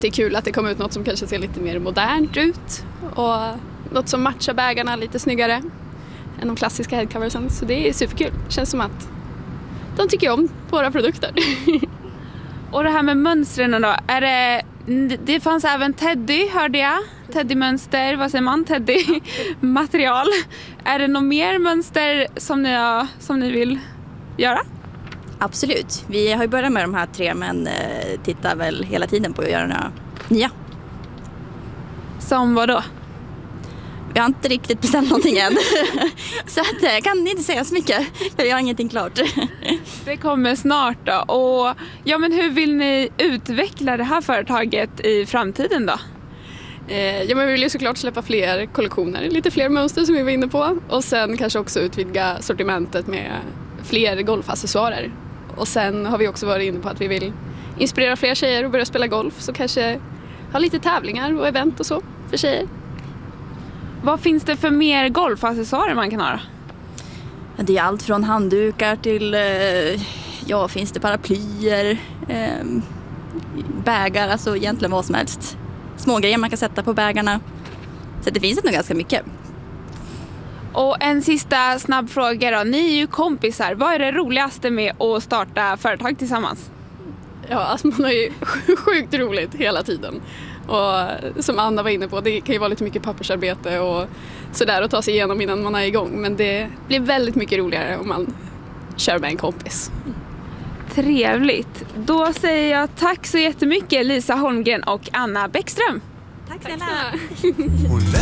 Det är kul att det kommer ut något som kanske ser lite mer modernt ut och något som matchar bägarna lite snyggare än de klassiska headcoversen. Så det är superkul. Det känns som att de tycker om våra produkter. Och det här med mönstren då, det fanns även teddy, hörde jag. Teddymönster, vad säger man? Teddymaterial. Är det något mer mönster som ni vill göra? Absolut. Vi har ju börjat med de här 3 men tittar väl hela tiden på att göra några nya. Som vad då? Vi har inte riktigt bestämt någonting än. Så att, jag kan inte säga så mycket för jag har ingenting klart. Det kommer snart då. Och ja, men hur vill ni utveckla det här företaget i framtiden då? Ja, men vi vill ju såklart släppa fler kollektioner, lite fler mönster som vi var inne på. Och sen kanske också utvidga sortimentet med fler golfaccessoarer. Och sen har vi också varit inne på att vi vill inspirera fler tjejer att börja spela golf. Så kanske ha lite tävlingar och event och så för tjejer. Vad finns det för mer golfaccessoarer man kan ha? Det är allt från handdukar till, finns det paraplyer, bägar, alltså egentligen vad som helst. Små grejer man kan sätta på bägarna. Så det finns nog ganska mycket. Och en sista snabb fråga då. Ni är ju kompisar. Vad är det roligaste med att starta företag tillsammans? Ja, alltså man har ju sjukt roligt hela tiden. Och som Anna var inne på, det kan ju vara lite mycket pappersarbete och sådär att ta sig igenom innan man är igång. Men det blir väldigt mycket roligare om man kör med en kompis. Trevligt. Då säger jag tack så jättemycket Lisa Holmgren och Anna Bäckström. Tack snälla.